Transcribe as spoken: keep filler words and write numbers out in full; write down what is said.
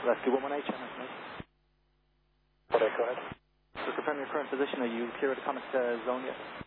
Rescue one one eight, channel information. Okay, go ahead. So confirm your current position. Are you clear of the Connacht uh, zone yet?